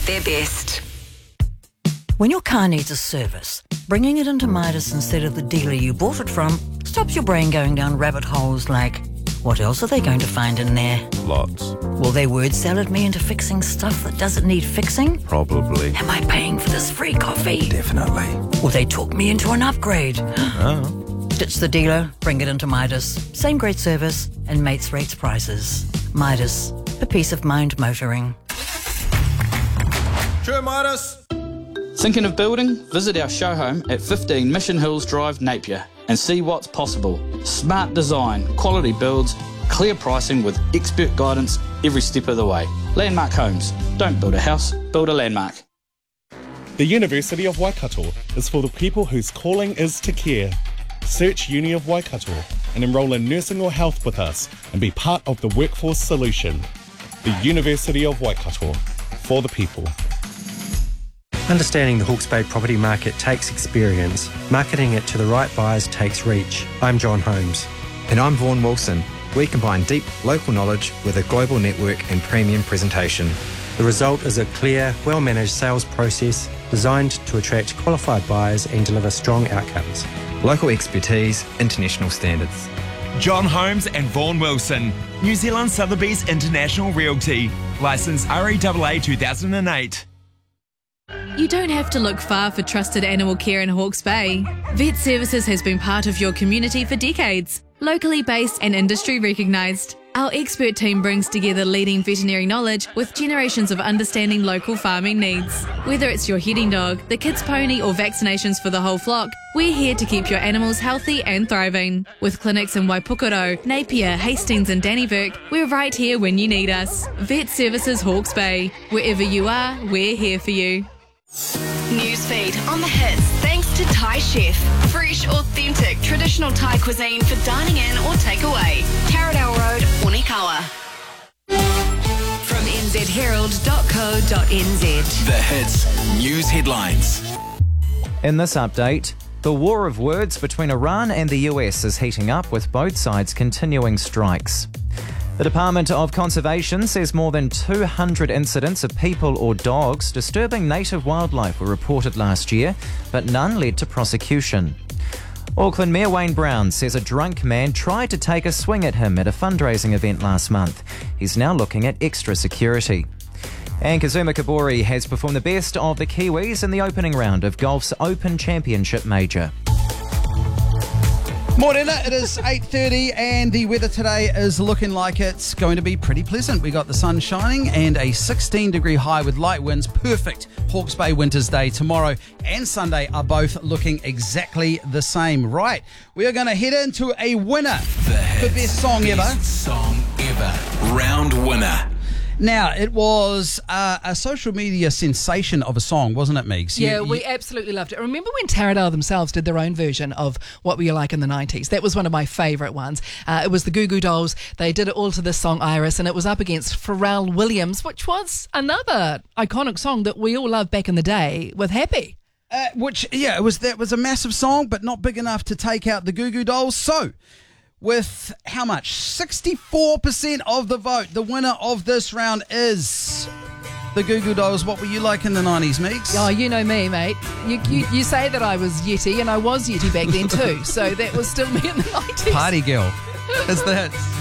their best. When your car needs a service, bringing it into Midas instead of the dealer you bought it from stops your brain going down rabbit holes like, what else are they going to find in there? Lots. Will they word salad me into fixing stuff that doesn't need fixing? Probably. Am I paying for this free coffee? Definitely. Will they talk me into an upgrade? Oh. Ditch the dealer, bring it into Midas. Same great service and mates rates prices. Midas, for peace of mind motoring. Sure, Midas. Thinking of building? Visit our show home at 15 Mission Hills Drive, Napier, and see what's possible. Smart design, quality builds, clear pricing with expert guidance every step of the way. Landmark Homes. Don't build a house, build a landmark. The University of Waikato is for the people whose calling is to care. Search Uni of Waikato and enrol in nursing or health with us and be part of the workforce solution. The University of Waikato, for the people. Understanding the Hawke's Bay property market takes experience. Marketing it to the right buyers takes reach. I'm John Holmes. And I'm Vaughan Wilson. We combine deep local knowledge with a global network and premium presentation. The result is a clear, well-managed sales process designed to attract qualified buyers and deliver strong outcomes. Local expertise, international standards. John Holmes and Vaughan Wilson. New Zealand Sotheby's International Realty. Licence REAA 2008. You don't have to look far for trusted animal care in Hawke's Bay. Vet Services has been part of your community for decades, locally based and industry recognised. Our expert team brings together leading veterinary knowledge with generations of understanding local farming needs. Whether it's your heading dog, the kids' pony or vaccinations for the whole flock, we're here to keep your animals healthy and thriving. With clinics in Waipukoro, Napier, Hastings and Dannyburg, we're right here when you need us. Vet Services Hawke's Bay. Wherever you are, we're here for you. Newsfeed on the hits thanks to Thai Chef. Fresh, authentic, traditional Thai cuisine for dining in or takeaway. Taradale Road, Onikawa. From nzherald.co.nz. The hits news headlines. In this update, the war of words between Iran and the US is heating up, with both sides continuing strikes. The Department of Conservation says more than 200 incidents of people or dogs disturbing native wildlife were reported last year, but none led to prosecution. Auckland Mayor Wayne Brown says a drunk man tried to take a swing at him at a fundraising event last month. He's now looking at extra security. And Kazuma Kobori has performed the best of the Kiwis in the opening round of golf's Open Championship Major. Morena, it is 8:30 and the weather today is looking like it's going to be pretty pleasant. We got the sun shining and a 16-degree high with light winds. Perfect Hawke's Bay Winter's Day. Tomorrow and Sunday are both looking exactly the same. Right, we are going to head into a winner for Best Song Ever. Best song ever. Round winner. Now, it was a social media sensation of a song, wasn't it, Meeks? Yeah, we absolutely loved it. Remember when Taradale themselves did their own version of What Were You Like in the 90s? That was one of my favourite ones. It was the Goo Goo Dolls. They did it all to this song, Iris, and it was up against Pharrell Williams, which was another iconic song that we all loved back in the day with Happy. That was a massive song, but not big enough to take out the Goo Goo Dolls. So, with how much? 64% of the vote. The winner of this round is the Goo Goo Dolls. What Were You Like in the 90s, Meeks? Oh, you know me, mate. You say that I was Yeti, and I was Yeti back then too. So that was still me in the 90s. Party girl. Is that?